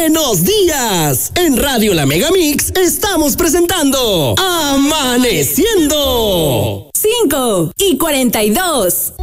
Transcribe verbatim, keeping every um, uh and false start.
¡Buenos días! En Radio La Megamix estamos presentando Amaneciendo. cinco y cuarenta y dos.